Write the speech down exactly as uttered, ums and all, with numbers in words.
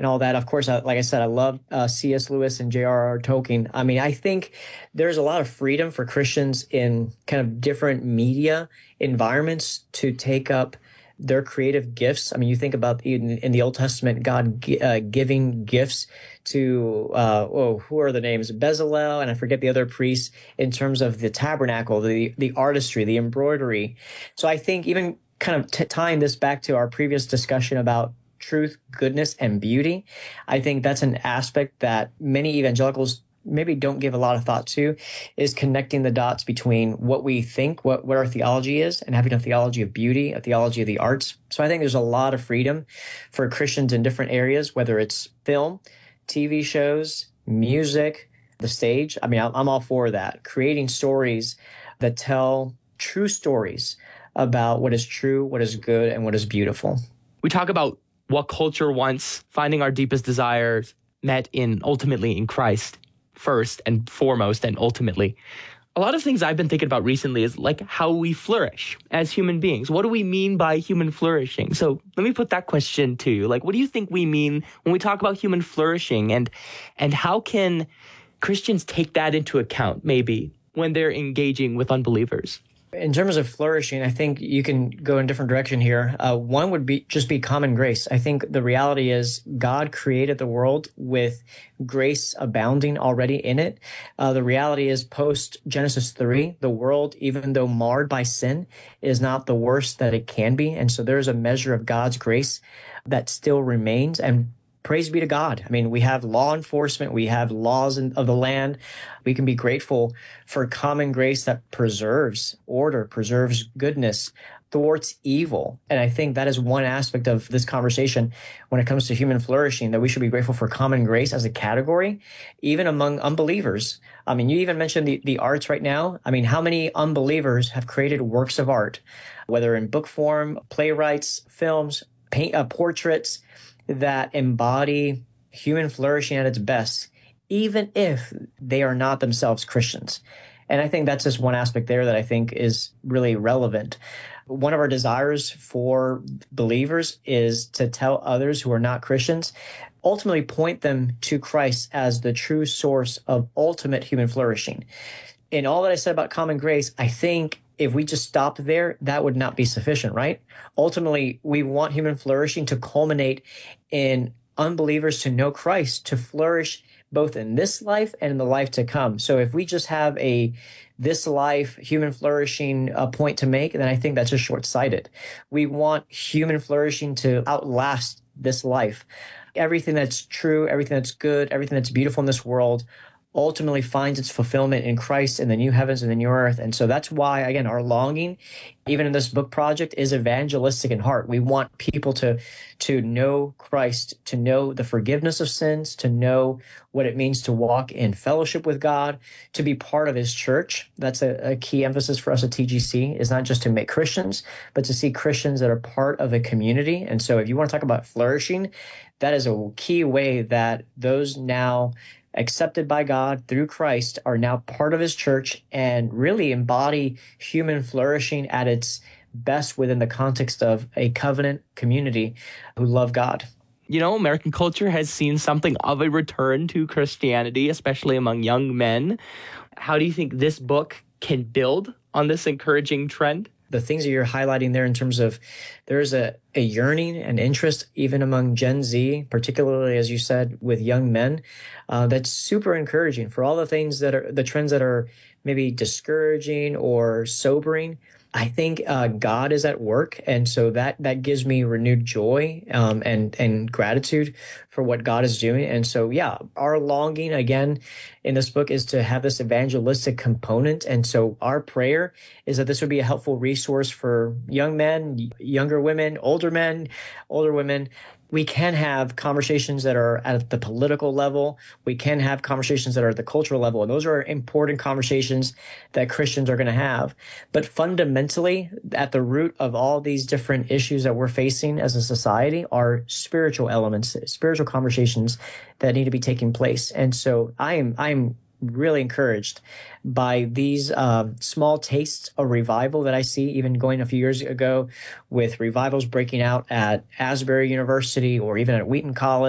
and all that. Of course, I, like I said, I love uh, C S. Lewis and J R R. Tolkien. I mean, I think there's a lot of freedom for Christians in kind of different media environments to take up their creative gifts. I mean, you think about in, in the Old Testament, God uh, giving gifts to, uh, oh, who are the names? Bezalel, and I forget the other priests, in terms of the tabernacle, the, the artistry, the embroidery. So I think even kind of t- tying this back to our previous discussion about truth, goodness, and beauty, I think that's an aspect that many evangelicals maybe don't give a lot of thought to, is connecting the dots between what we think, what, what our theology is, and having a theology of beauty, a theology of the arts. So I think there's a lot of freedom for Christians in different areas, whether it's film, T V shows, music, the stage. I mean, I'm all for that. Creating stories that tell true stories about what is true, what is good, and what is beautiful. We talk about what culture wants, finding our deepest desires met in ultimately in Christ. First and foremost and ultimately. A lot of things I've been thinking about recently is like how we flourish as human beings. What do we mean by human flourishing? So let me put that question to you. Like, what do you think we mean when we talk about human flourishing, and and how can Christians take that into account maybe when they're engaging with unbelievers? In terms of flourishing, I think you can go in a different direction here. Uh, one would be just be common grace. I think the reality is God created the world with grace abounding already in it. Uh, the reality is post Genesis three, the world, even though marred by sin, is not the worst that it can be. And so there's a measure of God's grace that still remains. And praise be to God. I mean, we have law enforcement. We have laws in, of the land. We can be grateful for common grace that preserves order, preserves goodness, thwarts evil. And I think that is one aspect of this conversation when it comes to human flourishing, that we should be grateful for common grace as a category, even among unbelievers. I mean, you even mentioned the, the arts right now. I mean, how many unbelievers have created works of art, whether in book form, playwrights, films, paint, uh, portraits, that embody human flourishing at its best, even if they are not themselves Christians. And I think that's just one aspect there that I think is really relevant. One of our desires for believers is to tell others who are not Christians, ultimately point them to Christ as the true source of ultimate human flourishing. In all that I said about common grace, I think if we just stopped there, that would not be sufficient, right? Ultimately, we want human flourishing to culminate in unbelievers to know Christ, to flourish both in this life and in the life to come. So if we just have a this life human flourishing uh, point to make, then I think that's just short-sighted. We want human flourishing to outlast this life. Everything that's true, everything that's good, everything that's beautiful in this world ultimately finds its fulfillment in Christ in the new heavens and the new earth. And so that's why, again, our longing, even in this book project, is evangelistic in heart. We want people to, to know Christ, to know the forgiveness of sins, to know what it means to walk in fellowship with God, to be part of his church. That's a, a key emphasis for us at T G C, is not just to make Christians, but to see Christians that are part of a community. And so if you want to talk about flourishing, that is a key way that those now accepted by God through Christ are now part of his church and really embody human flourishing at its best within the context of a covenant community who love God. You know, American culture has seen something of a return to Christianity, especially among young men. How do you think this book can build on this encouraging trend? The things that you're highlighting there in terms of there's a, a yearning and interest even among Gen Z, particularly, as you said, with young men, uh, that's super encouraging. For all the things that are the trends that are maybe discouraging or sobering, I think uh, God is at work, and so that that gives me renewed joy um, and and gratitude for what God is doing. And so, yeah, our longing again in this book is to have this evangelistic component. And so, our prayer is that this would be a helpful resource for young men, younger women, older men, older women. We can have conversations that are at the political level. We can have conversations that are at the cultural level. And those are important conversations that Christians are going to have. But fundamentally, at the root of all these different issues that we're facing as a society are spiritual elements, spiritual conversations that need to be taking place. And so I am, I am really encouraged by these uh, small tastes of revival that I see, even going a few years ago with revivals breaking out at Asbury University or even at Wheaton College.